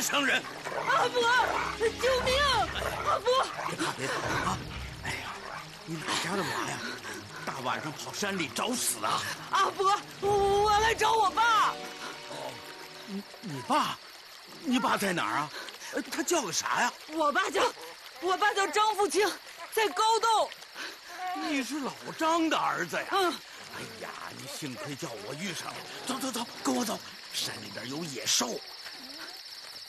乡人。 阿伯，救命！阿伯， 别怕啊！哎呀，你哪家的娃呀？大晚上跑山里找死啊！ 阿伯，我来找我爸。 哦，你爸？你爸在哪儿啊？他叫个啥呀？ 我爸叫张富清，在高洞。 你是老张的儿子呀？ 嗯。 哎呀，你幸亏叫我遇上了。走，跟我走。山里边有野兽，